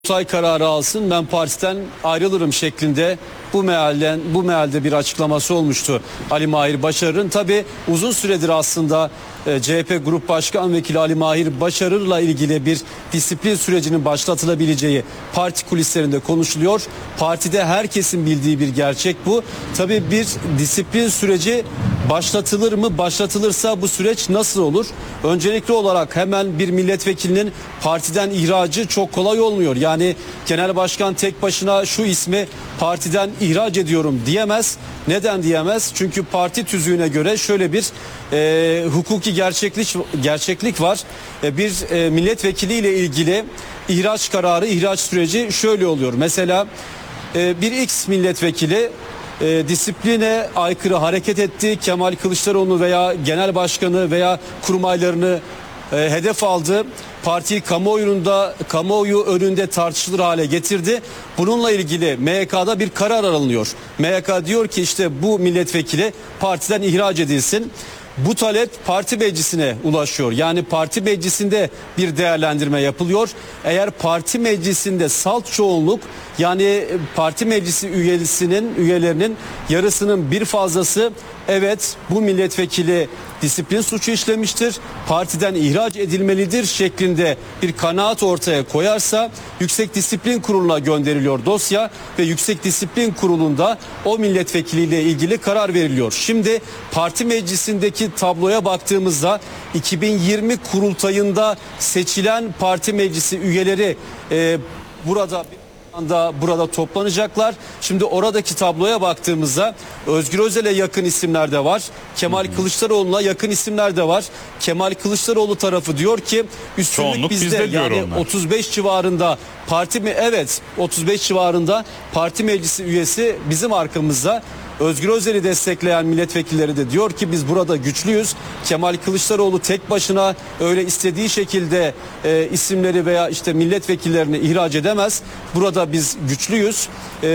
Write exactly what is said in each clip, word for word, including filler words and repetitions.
Kurultay kararı alsın, ben partiden ayrılırım şeklinde bu mealden bu mealde bir açıklaması olmuştu Ali Mahir Başarır'ın. Tabi uzun süredir aslında e, C H P Grup Başkan Vekili Ali Mahir Başarır'la ilgili bir disiplin sürecinin başlatılabileceği parti kulislerinde konuşuluyor. Partide herkesin bildiği bir gerçek bu. Tabi bir disiplin süreci başlatılır mı? Başlatılırsa bu süreç nasıl olur? Öncelikli olarak hemen bir milletvekilinin partiden ihracı çok kolay olmuyor. Yani genel başkan tek başına şu ismi partiden ihraç ediyorum diyemez. Neden diyemez? Çünkü parti tüzüğüne göre şöyle bir e, hukuki gerçeklik gerçeklik var. E, bir e, milletvekiliyle ilgili ihraç kararı, ihraç süreci şöyle oluyor. Mesela e, bir X milletvekili E, disipline aykırı hareket etti. Kemal Kılıçdaroğlu veya genel başkanı veya kurmaylarını e, hedef aldı. Partiyi kamuoyunda, kamuoyu önünde tartışılır hale getirdi. Bununla ilgili M Y K'da bir karar alınıyor. M Y K diyor ki işte bu milletvekili partiden ihraç edilsin. Bu talep parti meclisine ulaşıyor. Yani parti meclisinde bir değerlendirme yapılıyor. Eğer parti meclisinde salt çoğunluk, yani parti meclisi üyesinin üyelerinin yarısının bir fazlası evet bu milletvekili disiplin suçu işlemiştir, partiden ihraç edilmelidir şeklinde bir kanaat ortaya koyarsa Yüksek Disiplin Kurulu'na gönderiliyor dosya ve Yüksek Disiplin Kurulu'nda o milletvekiliyle ilgili karar veriliyor. Şimdi parti meclisindeki tabloya baktığımızda iki bin yirmi kurultayında seçilen parti meclisi üyeleri e, burada anda burada toplanacaklar. Şimdi oradaki tabloya baktığımızda Özgür Özel'e yakın isimler de var. Kemal hmm. Kılıçdaroğlu'na yakın isimler de var. Kemal Kılıçdaroğlu tarafı diyor ki üstünlük çoğunluk bizde, bizde diyor yani onlar. otuz beş civarında parti mi? Evet, otuz beş civarında parti meclisi üyesi bizim arkamızda. Özgür Özel'i destekleyen milletvekilleri de diyor ki biz burada güçlüyüz. Kemal Kılıçdaroğlu tek başına öyle istediği şekilde e, isimleri veya işte milletvekillerini ihraç edemez. Burada biz güçlüyüz.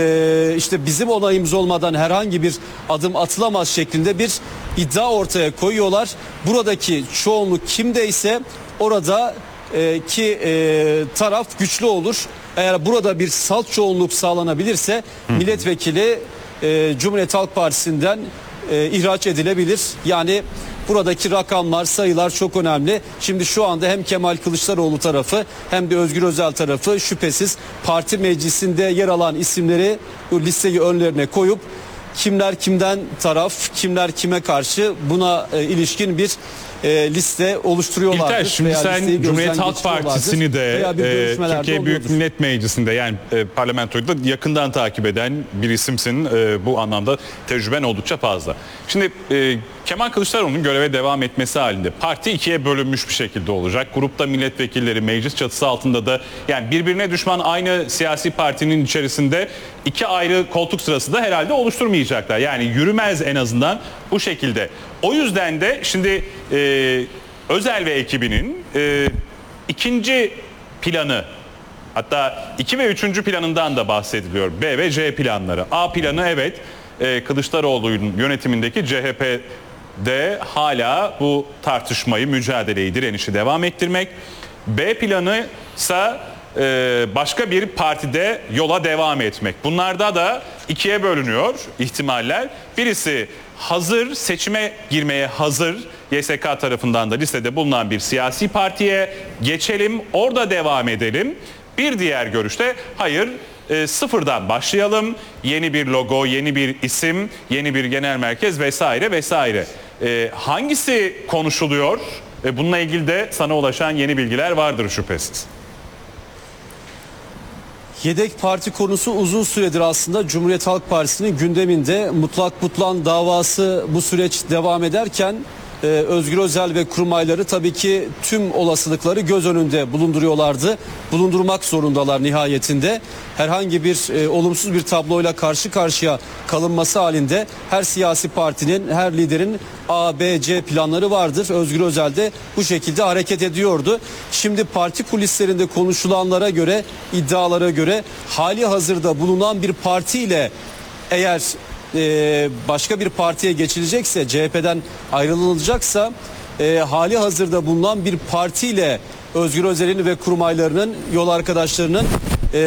E, işte bizim onayımız olmadan herhangi bir adım atılamaz şeklinde bir iddia ortaya koyuyorlar. Buradaki çoğunluk kimdeyse orada e, ki e, taraf güçlü olur. Eğer burada bir salt çoğunluk sağlanabilirse Hı. milletvekili E, Cumhuriyet Halk Partisi'nden e, ihraç edilebilir. Yani buradaki rakamlar, sayılar çok önemli. Şimdi şu anda hem Kemal Kılıçdaroğlu tarafı hem de Özgür Özel tarafı şüphesiz parti meclisinde yer alan isimleri listeyi önlerine koyup kimler kimden taraf, kimler kime karşı buna e, ilişkin bir e, liste oluşturuyorlardır. İlter, şimdi sen Cumhuriyet Halk Partisi'ni de e, Türkiye Büyük Millet Meclisi'nde yani e, parlamentoyu da yakından takip eden bir isimsin. E, bu anlamda tecrüben oldukça fazla. Şimdi e, Kemal Kılıçdaroğlu'nun göreve devam etmesi halinde parti ikiye bölünmüş bir şekilde olacak. Grupta milletvekilleri meclis çatısı altında da yani birbirine düşman aynı siyasi partinin içerisinde iki ayrı koltuk sırası da herhalde oluşturmayacaklar. Yani yürümez en azından bu şekilde. O yüzden de şimdi e, Özel ve ekibinin e, ikinci planı, hatta iki ve üçüncü planından da bahsediliyor. B ve C planları. A planı evet e, Kılıçdaroğlu'nun yönetimindeki C H P'de hala bu tartışmayı, mücadeleyi, direnişi devam ettirmek. B planı ise başka bir partide yola devam etmek. Bunlarda da ikiye bölünüyor ihtimaller. Birisi hazır, seçime girmeye hazır, Y S K tarafından da listede bulunan bir siyasi partiye geçelim, orada devam edelim. Bir diğer görüşte hayır, e, sıfırdan başlayalım, yeni bir logo, yeni bir isim, yeni bir genel merkez vesaire vesaire. E, hangisi konuşuluyor? E, bununla ilgili de sana ulaşan yeni bilgiler vardır şüphesiz. Yedek parti konusu uzun süredir aslında Cumhuriyet Halk Partisi'nin gündeminde. Mutlak Butlan davası bu süreç devam ederken e, Özgür Özel ve kurmayları tabii ki tüm olasılıkları göz önünde bulunduruyorlardı. Bulundurmak zorundalar nihayetinde. Herhangi bir e, olumsuz bir tabloyla karşı karşıya kalınması halinde her siyasi partinin, her liderin A, B, C planları vardır. Özgür Özel de bu şekilde hareket ediyordu. Şimdi parti kulislerinde konuşulanlara göre, iddialara göre hali hazırda bulunan bir partiyle eğer e, başka bir partiye geçilecekse, C H P'den ayrılacaksa e, hali hazırda bulunan bir partiyle Özgür Özel'in ve kurmaylarının, yol arkadaşlarının